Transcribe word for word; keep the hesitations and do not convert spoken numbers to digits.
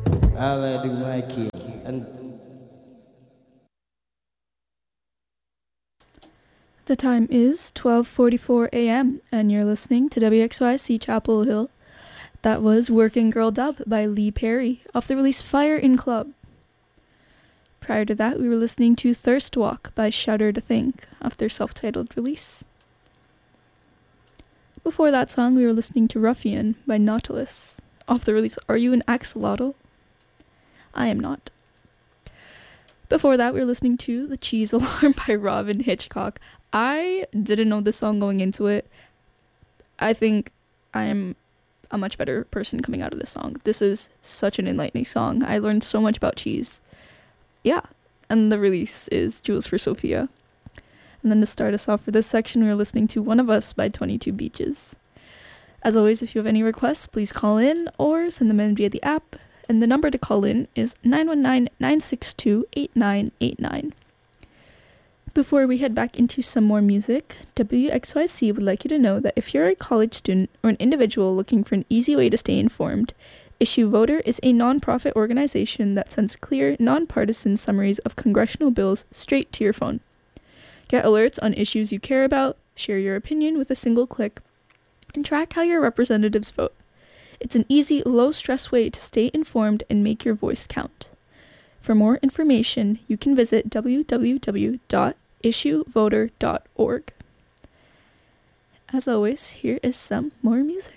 I'll do my king. And The time is twelve forty-four a.m. and you're listening to W X Y C Chapel Hill. That was Working Girl Dub by Lee Perry off the release Fire in Club. Prior to that, we were listening to Thirst Walk by Shudder to Think off their self-titled release. Before that song, we were listening to Ruffian by Nautilus off the release Are You an Axolotl? I am not. Before that, we were listening to The Cheese Alarm by Robin Hitchcock. I didn't know this song going into it. I think I am a much better person coming out of this song. This is such an enlightening song. I learned so much about cheese. Yeah. And the release is Jewels for Sophia. And then to start us off for this section, we were listening to One of Us by twenty-two Beaches. As always, if you have any requests, please call in or send them in via the app. And the number to call in is nine one nine, nine six two, eight nine eight nine. Before we head back into some more music, W X Y C would like you to know that if you're a college student or an individual looking for an easy way to stay informed, Issue Voter is a non-profit organization that sends clear, nonpartisan summaries of congressional bills straight to your phone. Get alerts on issues you care about, share your opinion with a single click, and track how your representatives vote. It's an easy, low-stress way to stay informed and make your voice count. For more information, you can visit w w w dot issue voter dot org. As always, here is some more music.